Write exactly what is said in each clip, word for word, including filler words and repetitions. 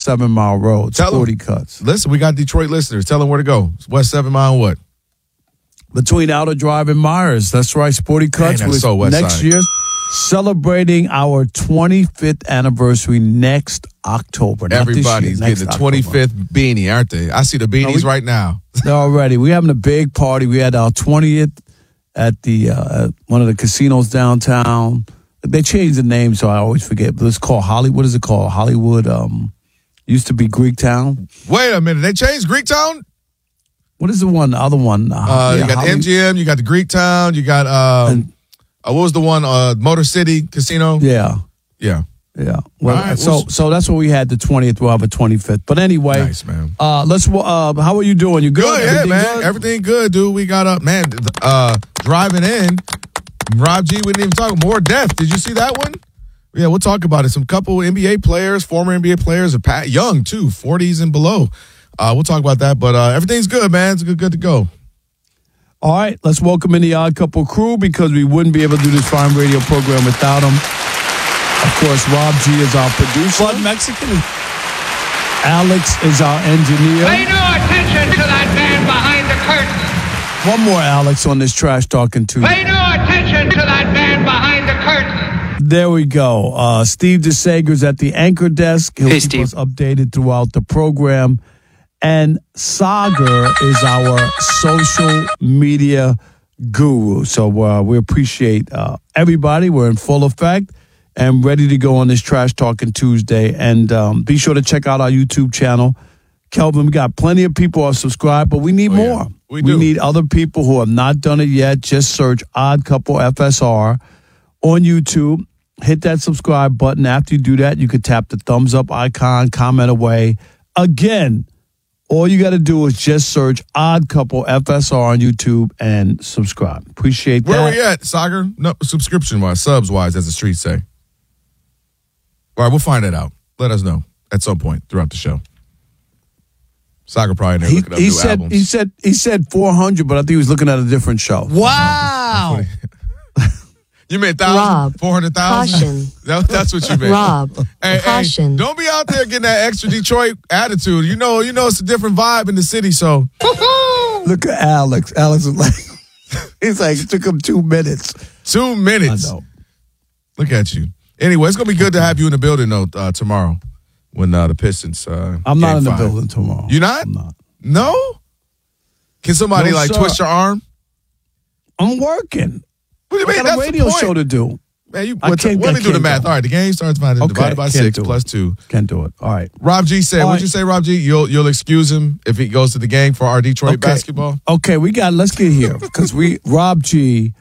Seven Mile Road. Tell Sporty them. Cuts. Listen, we got Detroit listeners. Tell them where to go. West Seven Mile and what? Between Outer Drive and Myers. That's right. Sporty Cuts. Man, that's so West next Side. year, celebrating our twenty-fifth anniversary next October. Not this Everybody's year, next getting the October. twenty-fifth beanie, aren't they? I see the beanies we- right now. Already. We're having a big party. We had our twentieth at the uh, at one of the casinos downtown. They changed the name, so I always forget. But it's called Hollywood. What is it called? Hollywood. Um, used to be Greektown. Wait a minute. They changed Greektown? What is the one? The other one? Uh, yeah, you got Holly- the M G M. You got the Greektown. You got, um, And- uh, what was the one? Uh, Motor City Casino? Yeah. Yeah. Yeah. Well, All right, so well- so that's what we had the twentieth. We'll have a twenty-fifth. But anyway, Nice, man. Uh, let's. Uh, how are you doing? You good? Good, yeah, Everything man. good? Everything good, dude. We got up, man. Uh, driving in, Rob G. We didn't even talk more death. Did you see that one? Yeah, we'll talk about it. Some couple N B A players, former N B A players, are pat- young too, forties and below. Uh, we'll talk about that, but uh, everything's good, man. It's good, good to go. All right, let's welcome in the Odd Couple crew because we wouldn't be able to do this fine radio program without them. Of course, Rob G is our producer. Blood Mexican. Alex is our engineer. Pay no attention to that man behind the curtain. One more Alex on this Trash Talking Tuesday. Pay no attention to that man behind the curtain. There we go. Uh, Steve DeSager's at the anchor desk. He'll Hey, keep Steve. us updated throughout the program. And Sagar is our social media guru. So uh, we appreciate uh, everybody. We're in full effect and ready to go on this Trash Talking Tuesday. And um, be sure to check out our YouTube channel. Kelvin, we got plenty of people who are subscribed, but we need Oh, yeah. more. We do. need other people who have not done it yet. Just search Odd Couple F S R on YouTube. Hit that subscribe button. After you do that, you can tap the thumbs up icon, comment away. Again, all you got to do is just search Odd Couple F S R on YouTube and subscribe. Appreciate Where that. we at, Sagar? No, subscription-wise, subs-wise, as the streets say. All right, we'll find it out. Let us know at some point throughout the show. Sagar probably never He, looking up he new said albums. he said he said four hundred, but I think he was looking at a different show. Wow. You meant thousand, Rob, four hundred thousand. caution. That, that's what you meant. Rob, hey, caution. Hey, don't be out there getting that extra Detroit attitude. You know, you know it's a different vibe in the city. So Look at Alex. Alex is like, he's like, it took him two minutes. two minutes. I know. Look at you. Anyway, it's gonna be good to have you in the building though uh, tomorrow when uh, the Pistons. Uh, I'm not game in the five. building tomorrow. You not? I'm not. No. Can somebody No, like sir. twist your arm? I'm working. What do you I mean? got a That's radio the point. show to do. Man, you, I what, can't- let I me do the can't math. go. All right, the game starts by Okay, divided by can't six do it. plus two. Can't do it. All right. Rob G said, All what'd right. you say, Rob G? You'll you'll excuse him if he goes to the game for our Detroit Okay. basketball? Okay, we got. Let's get here because we Rob G,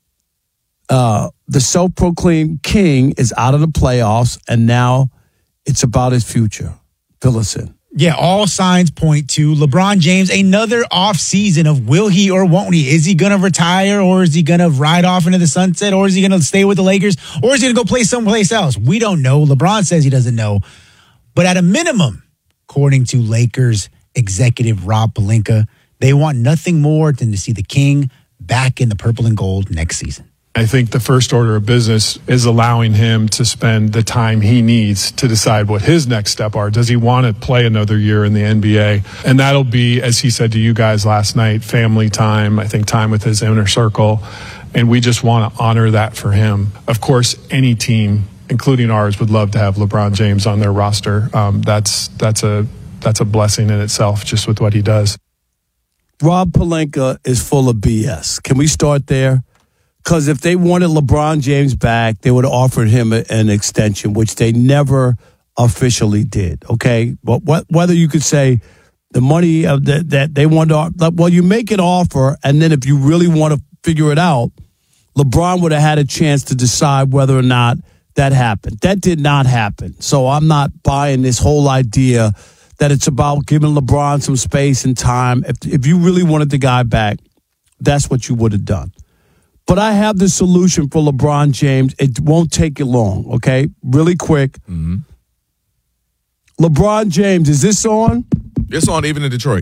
uh, the self-proclaimed king, is out of the playoffs, and now it's about his future. Fill us in. Yeah, all signs point to LeBron James, another off season of will he or won't he? Is he going to retire or is he going to ride off into the sunset or is he going to stay with the Lakers or is he going to go play someplace else? We don't know. LeBron says he doesn't know. But at a minimum, according to Lakers executive Rob Pelinka, they want nothing more than to see the king back in the purple and gold next season. I think the first order of business is allowing him to spend the time he needs to decide what his next step are. Does he want to play another year in the N B A? And that'll be, as he said to you guys last night, family time, I think time with his inner circle. And we just want to honor that for him. Of course, any team, including ours, would love to have LeBron James on their roster. Um, that's, that's a, that's a blessing in itself, just with what he does. Rob Pelinka is full of B S. Can we start there? Because if they wanted LeBron James back, they would have offered him a, an extension, which they never officially did. Okay, but what, whether you could say the money of the, that they wanted, to, well, you make an offer, and then if you really want to figure it out, LeBron would have had a chance to decide whether or not that happened. That did not happen. So I'm not buying this whole idea that it's about giving LeBron some space and time. If if you really wanted the guy back, that's what you would have done. But I have the solution for LeBron James. It won't take you long, okay? Really quick. Mm-hmm. LeBron James, is this on? It's on even in Detroit.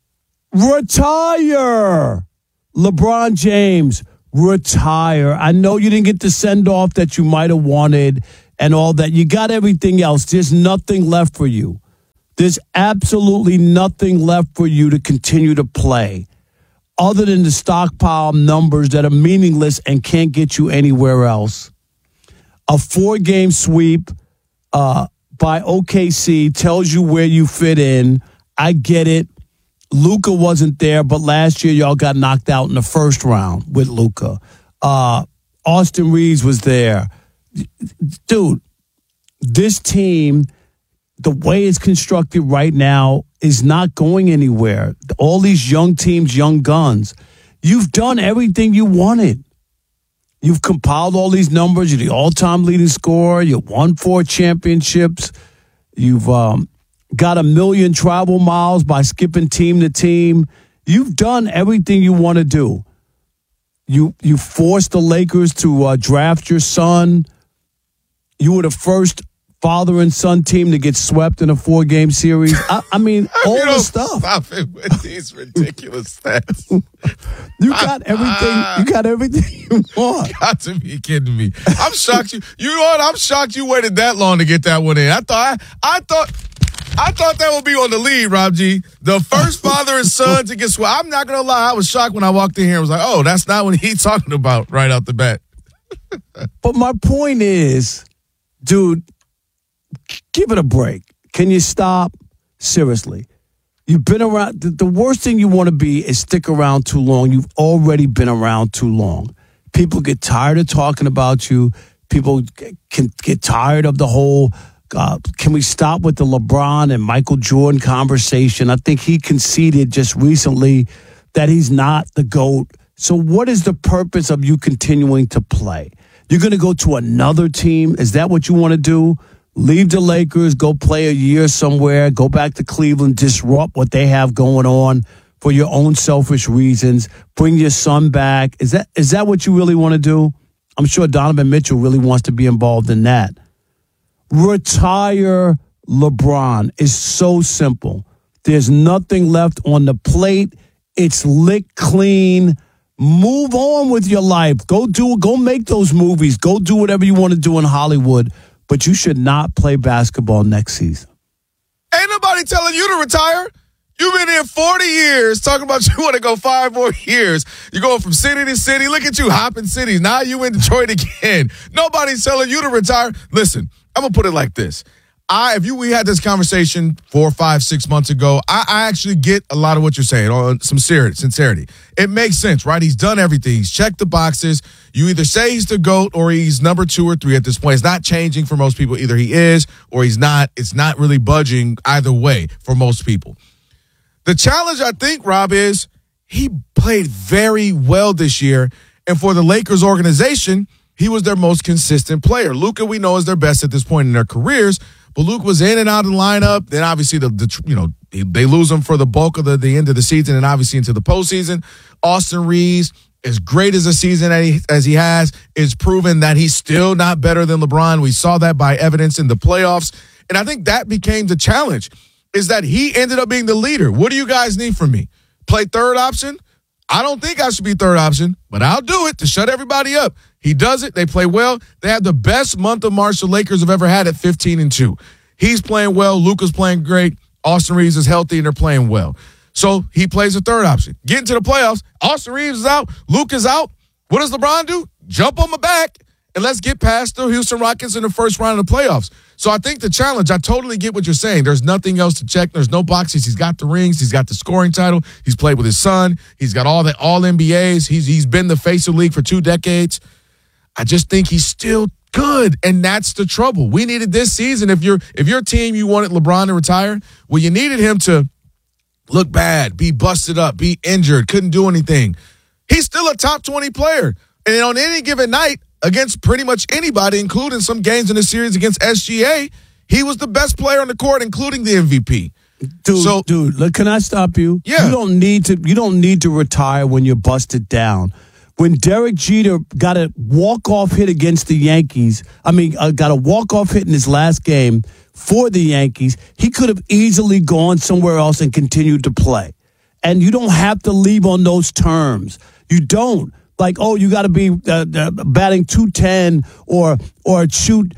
Retire. LeBron James, retire. I know you didn't get the send-off that you might have wanted and all that. You got everything else. There's nothing left for you. There's absolutely nothing left for you to continue to play other than the stockpile numbers that are meaningless and can't get you anywhere else. A four-game sweep uh, by O K C tells you where you fit in. I get it. Luka wasn't there, but last year y'all got knocked out in the first round with Luka. Uh, Austin Reeves was there. Dude, this team, the way it's constructed right now, is not going anywhere. All these young teams, young guns. You've done everything you wanted. You've compiled all these numbers. You're the all-time leading scorer. You won four championships. You've um, got a million travel miles by skipping team to team. You've done everything you want to do. You you forced the Lakers to uh, draft your son. You were the first father and son team to get swept in a four-game series. I, I mean, all you the stuff. Stop it with these ridiculous stats. You got everything. You got everything you want. Got to be kidding me. I'm shocked you. You know what? I'm shocked you waited that long to get that one in. I thought. I, I thought. I thought that would be on the lead, Rob G. The first father and son to get swept. I'm not gonna lie. I was shocked when I walked in here. I was like, oh, that's not what he's talking about right out the bat. But my point is, dude, give it a break. Can you stop? Seriously. You've been around. The, the worst thing you want to be is stick around too long. You've already been around too long. People get tired of talking about you. People get, can get tired of the whole, uh, can we stop with the LeBron and Michael Jordan conversation? I think he conceded just recently that he's not the GOAT. So what is the purpose of you continuing to play? You're going to go to another team? Is that what you want to do? Leave the Lakers, go play a year somewhere, go back to Cleveland, disrupt what they have going on for your own selfish reasons, bring your son back. Is that is that what you really want to do? I'm sure Donovan Mitchell really wants to be involved in that. Retire LeBron is so simple. There's nothing left on the plate. It's licked clean. Move on with your life. Go do, go make those movies. Go do whatever you want to do in Hollywood. But you should not play basketball next season. Ain't nobody telling you to retire. You've been here forty years talking about you want to go five more years. You're going from city to city. Look at you hopping cities. Now you in Detroit again. Nobody's telling you to retire. Listen, I'm going to put it like this. I, if you, we had this conversation four, five, six months ago, I, I actually get a lot of what you're saying on some sincerity. It makes sense, right? He's done everything. He's checked the boxes. You either say he's the GOAT or he's number two or three at this point. It's not changing for most people. Either he is or he's not. It's not really budging either way for most people. The challenge, I think, Rob, is he played very well this year. And for the Lakers organization, he was their most consistent player. Luka, we know, is their best at this point in their careers. But Luke was in and out of the lineup. Then obviously the, the you know they lose him for the bulk of the, the end of the season and obviously into the postseason. Austin Reeves, as great as a season as he, as he has, is proven that he's still not better than LeBron. We saw that by evidence in the playoffs. And I think that became the challenge, is that he ended up being the leader. What do you guys need from me? Play third option? I don't think I should be third option, but I'll do it to shut everybody up. He does it. They play well. They have the best month of March the Lakers have ever had at fifteen and two. He's playing well. Luka's playing great. Austin Reeves is healthy, and they're playing well. So he plays the third option. Get into the playoffs. Austin Reeves is out. Luke is out. What does LeBron do? Jump on my back, and let's get past the Houston Rockets in the first round of the playoffs. So I think the challenge, I totally get what you're saying. There's nothing else to check. There's no boxes. He's got the rings. He's got the scoring title. He's played with his son. He's got all the all N B As. He's He's been the face of the league for two decades. I just think he's still good, and that's the trouble. We needed this season. If you're if your team, you wanted LeBron to retire, well, you needed him to look bad, be busted up, be injured, couldn't do anything. He's still a top twenty player. And on any given night, against pretty much anybody, including some games in the series against S G A, he was the best player on the court, including the M V P. Dude, so, dude, look, can I stop you? Yeah. You don't need to you don't need to retire when you're busted down. When Derek Jeter got a walk-off hit against the Yankees, I mean, uh, got a walk-off hit in his last game for the Yankees, he could have easily gone somewhere else and continued to play. And you don't have to leave on those terms. You don't. Like, oh, you got to be uh, uh, batting two ten or or shoot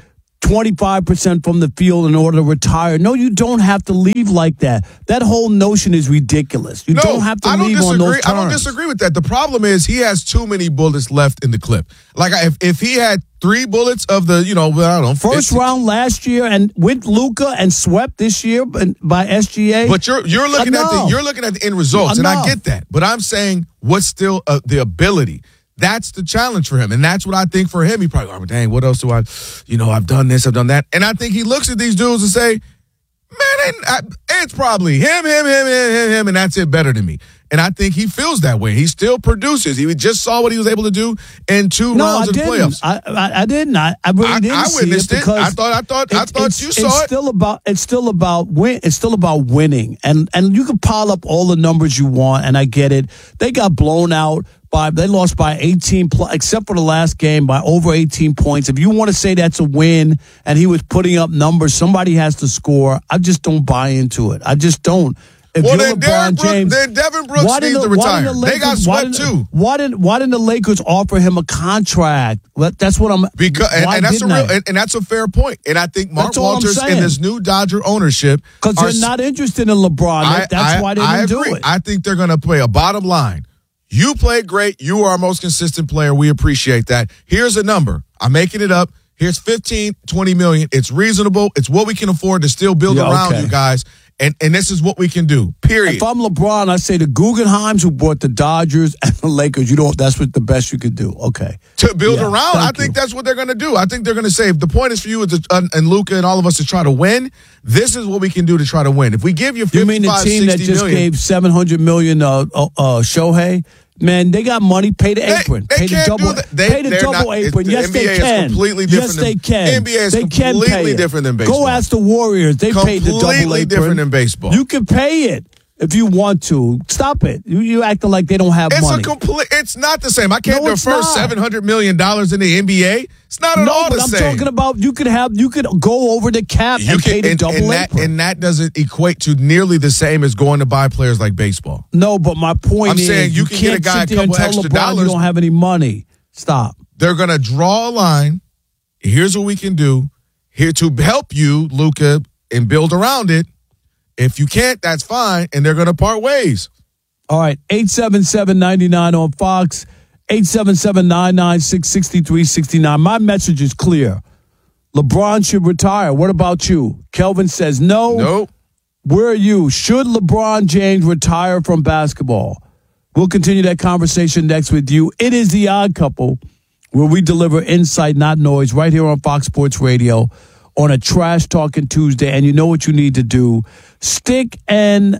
twenty-five percent from the field in order to retire. No, you don't have to leave like that. That whole notion is ridiculous. You no, don't have to I don't leave disagree. on those terms. I don't disagree with that. The problem is he has too many bullets left in the clip. Like if if he had three bullets of the, you know, I don't know. First round last year and with Luka and swept this year by S G A. But you're you're looking Enough. at the you're looking at the end results, Enough. and I get that. But I'm saying what's still uh, the ability. That's the challenge for him, and that's what I think for him. He probably, oh, dang, what else do I, you know, I've done this, I've done that, and I think he looks at these dudes and say, man, I, it's probably him, him, him, him, him, him, and that's it better than me. And I think he feels that way. He still produces. He just saw what he was able to do in two no, rounds I of the didn't. playoffs. I, I, I didn't. I, I really I, didn't I see witnessed it it. because I thought, I thought, I it, thought it's, you it's saw it. Still about, it's still about win. It's still about winning, and and you can pile up all the numbers you want, and I get it. They got blown out. By, they lost by eighteen, except for the last game, by over eighteen points. If you want to say that's a win and he was putting up numbers, somebody has to score. I just don't buy into it. I just don't. If Well, you're then, LeBron Brooks, James, then Devin Brooks why needs didn't to the- why retire. didn't the They got Lakers- why swept, didn't- too. Why didn't Why didn't the Lakers offer him a contract? Well, that's what I'm. Because and, why and that's a didn't real they? and, and that's a fair point. And I think Mark That's all I'm Walters saying. and this new Dodger ownership Because are they're not interested in LeBron. I, that's I, why they I didn't agree. do it. I think they're going to play a bottom line. You played great. You are our most consistent player. We appreciate that. Here's a number. I'm making it up. Here's fifteen, twenty million. It's reasonable. It's what we can afford to still build Yeah, around okay. you guys. And and this is what we can do. Period. If I'm LeBron, I say the Guggenheims who bought the Dodgers and the Lakers. You don't. That's what the best you could do. Okay. To build Yeah, around, I thank think you. that's what they're going to do. I think they're going to say, if the point is for you and, and, and Luka and all of us to try to win, this is what we can do to try to win. If we give you You mean the fifty-five, team that sixty just million, gave seven hundred million uh, uh, uh, Shohei? Man, they got money. Pay the They- apron. they pay the can't double. do that. They- pay the they're double not- it's- apron. the Yes, N B A they is can. completely Yes, different they than- can. N B A is they can completely pay it. different than baseball. Go ask the Warriors. They paid the double Completely apron. different than baseball. You can pay it if you want to. Stop it. You, you acting like they don't have It's money. a complete. It's not the same. I can't No, it's defer not. seven hundred million dollars in the N B A. It's not at no, all but the I'm same. talking about you could have you could go over the cap You and pay the and, double and that, apron. and that doesn't equate to nearly the same as going to buy players like baseball. No, but my point I'm is, saying you can get can't a guy sit a there and couple tell extra LeBron dollars. You don't have any money. Stop. They're going to draw a line. Here's what we can do here to help you, Luka, and build around it. If you can't, that's fine, and they're going to part ways. All right, eight seven seven, nine nine on Fox, eight seven seven, nine nine six, six three six nine. My message is clear. LeBron should retire. What about you? Kelvin says no. Nope. Where are you? Should LeBron James retire from basketball? We'll continue that conversation next with you. It is The Odd Couple, where we deliver insight, not noise, right here on Fox Sports Radio on a Trash Talking Tuesday. And you know what you need to do. Stick and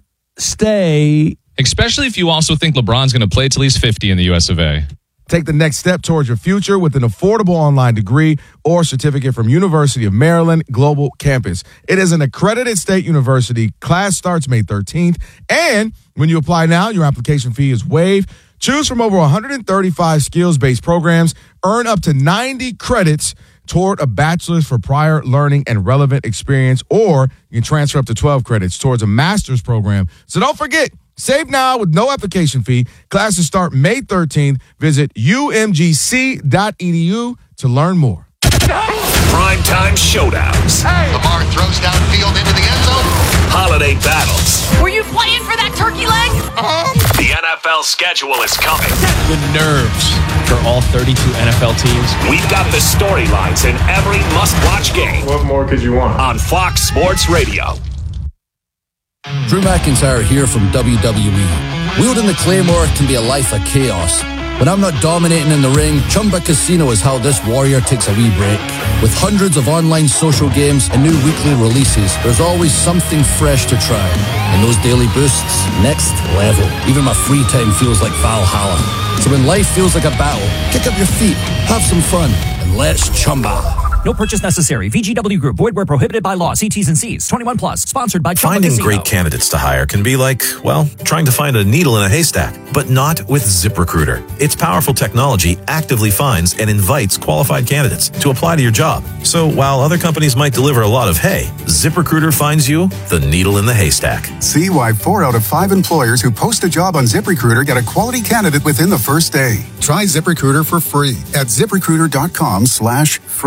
stay. Especially if you also think LeBron's going to play till he's fifty in the U S of A. Take the next step towards your future with an affordable online degree or certificate from University of Maryland Global Campus. It is an accredited state university. Class starts May thirteenth. And when you apply now, your application fee is waived. Choose from over one hundred thirty-five skills-based programs. Earn up to ninety credits toward a bachelor's for prior learning and relevant experience, or you can transfer up to twelve credits towards a master's program. So don't forget, save now with no application fee. Classes start May thirteenth. Visit U M G C dot E D U to learn more. Primetime showdowns. Hey. Lamar throws downfield into the end zone. Holiday battles. Were you playing for that turkey leg? The N F L schedule is coming. The nerves for all thirty-two N F L teams. We've got the storylines in every must-watch game. What more could you want? On Fox Sports Radio. Drew McIntyre here from W W E. Wielding the Claymore can be a life of chaos. When I'm not dominating in the ring, Chumba Casino is how this warrior takes a wee break. With hundreds of online social games and new weekly releases, there's always something fresh to try. And those daily boosts, next level. Even my free time feels like Valhalla. So when life feels like a battle, kick up your feet, have some fun, and let's Chumba. No purchase necessary. V G W Group. Void where prohibited by law. See T's and C's. twenty-one plus. Sponsored by Chumba Finding Casino. great candidates to hire can be like, well, trying to find a needle in a haystack, but not with ZipRecruiter. Its powerful technology actively finds and invites qualified candidates to apply to your job. So while other companies might deliver a lot of hay, ZipRecruiter finds you the needle in the haystack. See why four out of five employers who post a job on ZipRecruiter get a quality candidate within the first day. Try ZipRecruiter for free at ZipRecruiter.com slash free.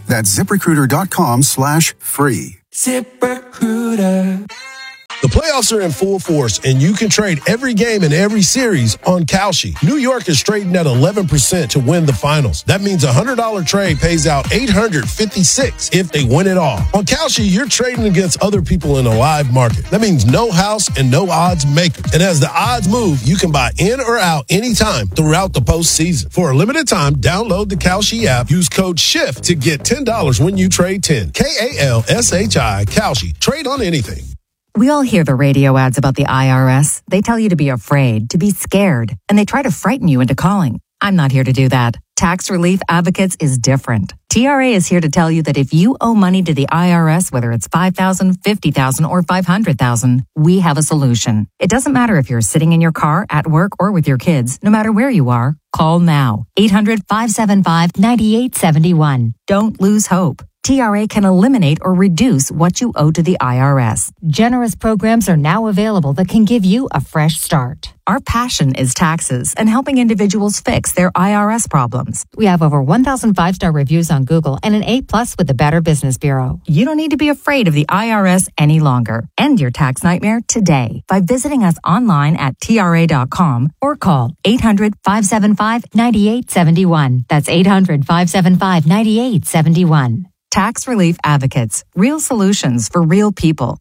That's ZipRecruiter.com slash free. ZipRecruiter. The playoffs are in full force, and you can trade every game in every series on Kalshi. New York is trading at eleven percent to win the finals. That means a one hundred dollars trade pays out eight hundred fifty-six dollars if they win it all. On Kalshi, you're trading against other people in a live market. That means no house and no odds makers. And as the odds move, you can buy in or out anytime throughout the postseason. For a limited time, download the Kalshi app. Use code SHIFT to get ten dollars when you trade ten. K A L S H I, Kalshi. Trade on anything. We all hear the radio ads about the I R S. They tell you to be afraid, to be scared, and they try to frighten you into calling. I'm not here to do that. Tax Relief Advocates is different. T R A is here to tell you that if you owe money to the I R S, whether it's five thousand dollars, fifty thousand dollars, or five hundred thousand dollars, we have a solution. It doesn't matter if you're sitting in your car, at work, or with your kids. No matter where you are, call now. eight hundred, five seven five, nine eight seven one. Don't lose hope. T R A can eliminate or reduce what you owe to the I R S. Generous programs are now available that can give you a fresh start. Our passion is taxes and helping individuals fix their I R S problems. We have over one thousand five-star reviews on Google and an A plus with the Better Business Bureau. You don't need to be afraid of the I R S any longer. End your tax nightmare today by visiting us online at T R A dot com or call eight hundred, five seven five, nine eight seven one. That's eight hundred, five seven five, nine eight seven one. Tax Relief Advocates. Real solutions for real people.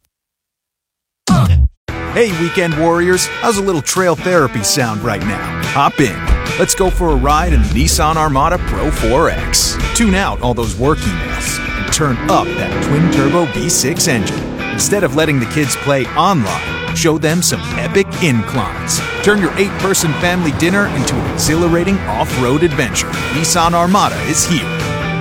Hey, weekend warriors. How's a little trail therapy sound right now? Hop in. Let's go for a ride in the Nissan Armada Pro four X. Tune out all those work emails and turn up that twin-turbo V six engine. Instead of letting the kids play online, show them some epic inclines. Turn your eight-person family dinner into an exhilarating off-road adventure. Nissan Armada is here.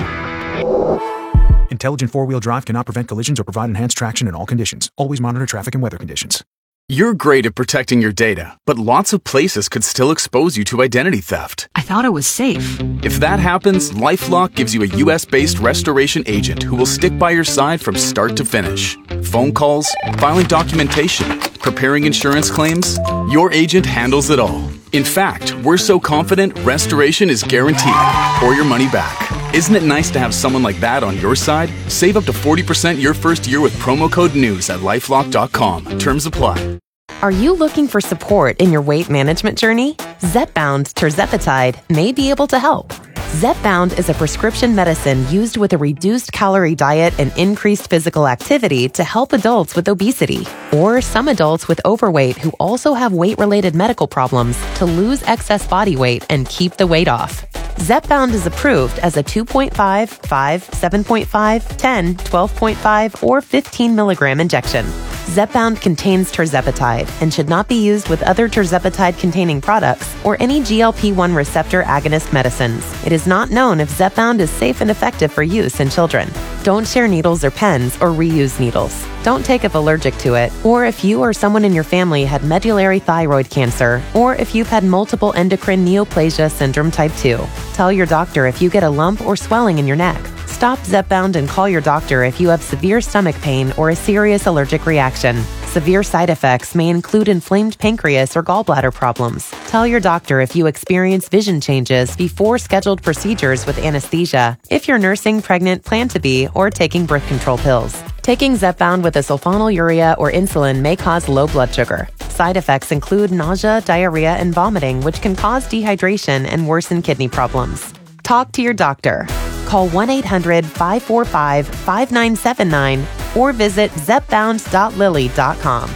Intelligent four-wheel drive cannot prevent collisions or provide enhanced traction in all conditions. Always monitor traffic and weather conditions. You're great at protecting your data, but lots of places could still expose you to identity theft. I thought it was safe. If that happens, LifeLock gives you a U S based restoration agent who will stick by your side from start to finish. Phone calls, filing documentation, preparing insurance claims, your agent handles it all. In fact, we're so confident restoration is guaranteed or your money back. Isn't it nice to have someone like that on your side? Save up to forty percent your first year with promo code NEWS at lifelock dot com. Terms apply. Are you looking for support in your weight management journey? Zepbound tirzepatide may be able to help. Zepbound is a prescription medicine used with a reduced calorie diet and increased physical activity to help adults with obesity or some adults with overweight who also have weight-related medical problems to lose excess body weight and keep the weight off. Zepbound is approved as a two point five, five, seven point five, ten, twelve point five, or fifteen milligram injection. Zepbound contains tirzepatide and should not be used with other tirzepatide-containing products or any G L P one receptor agonist medicines. It is not known if Zepbound is safe and effective for use in children. Don't share needles or pens or reuse needles. Don't take if allergic to it, or if you or someone in your family had medullary thyroid cancer, or if you've had multiple endocrine neoplasia syndrome type two. Tell your doctor if you get a lump or swelling in your neck. Stop Zepbound and call your doctor if you have severe stomach pain or a serious allergic reaction. Severe side effects may include inflamed pancreas or gallbladder problems. Tell your doctor if you experience vision changes before scheduled procedures with anesthesia, if you're nursing, pregnant, plan to be, or taking birth control pills. Taking Zepbound with a sulfonylurea or insulin may cause low blood sugar. Side effects include nausea, diarrhea, and vomiting, which can cause dehydration and worsen kidney problems. Talk to your doctor. Call one eight hundred, five four five, five nine seven nine or visit zepbound dot lilly dot com.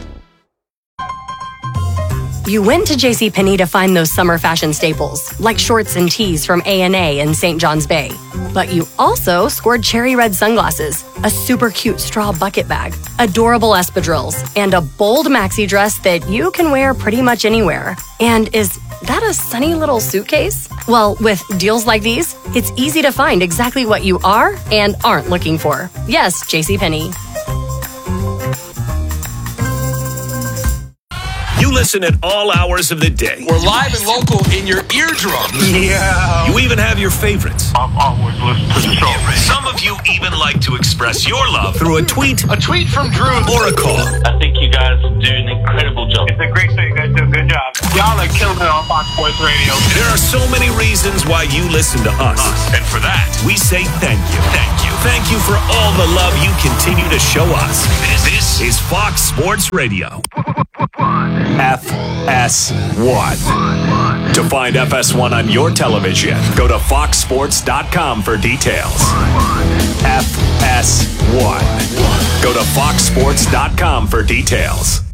You went to JCPenney to find those summer fashion staples, like shorts and tees from A and A in Saint John's Bay. But you also scored cherry red sunglasses, a super cute straw bucket bag, adorable espadrilles, and a bold maxi dress that you can wear pretty much anywhere. And is that a sunny little suitcase? Well, with deals like these, it's easy to find exactly what you are and aren't looking for. Yes, JCPenney. You listen at all hours of the day. We're live and local in your eardrum. Yeah. You even have your favorites. I'm always listening to the show. Some of you even like to express your love through a tweet, a tweet from Drew, or a call. I think you guys do an incredible job. It's a great show. You guys do a good job. Y'all are killing it on Fox Sports Radio. There are so many reasons why you listen to us. And for that, we say thank you. Thank you. Thank you for all the love you continue to show us. This, this is Fox Sports Radio. F S one. To find F S one on your television, go to fox sports dot com for details. F S one. Go to fox sports dot com for details.